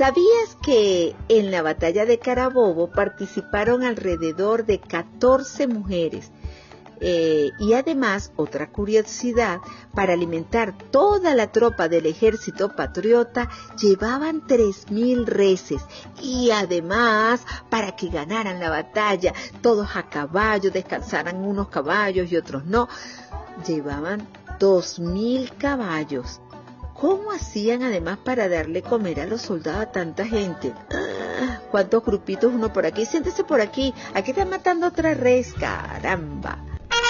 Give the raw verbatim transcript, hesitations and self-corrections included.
¿Sabías que en la batalla de Carabobo participaron alrededor de catorce mujeres? Eh, y además, otra curiosidad, para alimentar toda la tropa del ejército patriota llevaban tres mil reses, y además, para que ganaran la batalla, todos a caballo, descansaran unos caballos y otros no, llevaban dos mil caballos. ¿Cómo hacían además para darle comer a los soldados a tanta gente? ¡Ah! ¿Cuántos grupitos uno por aquí? Siéntese por aquí, aquí están matando otra res, caramba.